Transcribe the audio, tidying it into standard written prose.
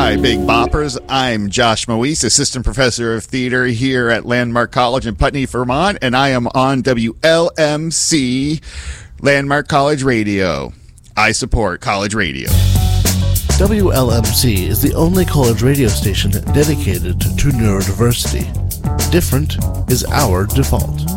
Hi, Big Boppers. I'm Josh Moise, Assistant Professor of Theater here at Landmark College in Putney, Vermont, and I am on WLMC, Landmark College Radio. I support college radio. WLMC is the only college radio station dedicated to neurodiversity. Different is our default.